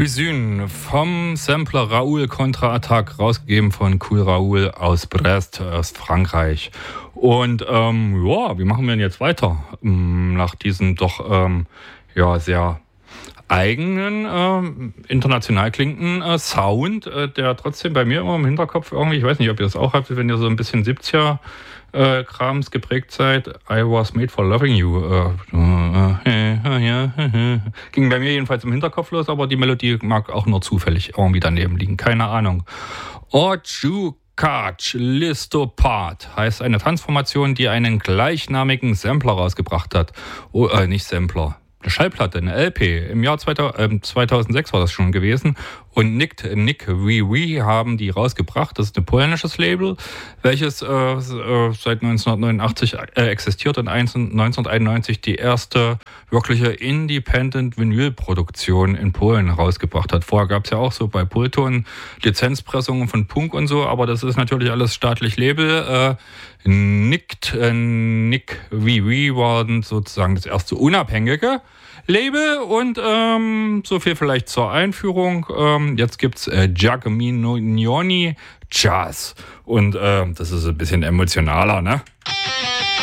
Cuisine vom Sampler Raoul Contre-Attaque, rausgegeben von Cool Raoul aus Brest, aus Frankreich. Und wie machen wir denn jetzt weiter? Nach diesem doch sehr eigenen, international klingenden Sound, der trotzdem bei mir immer im Hinterkopf irgendwie, ich weiß nicht, ob ihr das auch habt, wenn ihr so ein bisschen 70er Krams geprägt seid. I was made for loving you. Ging bei mir jedenfalls im Hinterkopf los, aber die Melodie mag auch nur zufällig irgendwie daneben liegen. Keine Ahnung. Orchukach Listopad heißt eine Transformation, die einen gleichnamigen Sampler rausgebracht hat. Nicht Sampler. Eine Schallplatte, eine LP. Im Jahr 2006 war das schon gewesen. Und Nick Wee haben die rausgebracht. Das ist ein polnisches Label, welches seit 1989 existiert und 1991 die erste wirkliche Independent-Vinyl-Produktion in Polen rausgebracht hat. Vorher gab es ja auch so bei Pulton Lizenzpressungen von Punk und so, aber das ist natürlich alles staatlich Label. Nick Wee war sozusagen das erste unabhängige Label und so viel vielleicht zur Einführung. Jetzt gibt's Giacomino Jazz und das ist ein bisschen emotionaler, ne?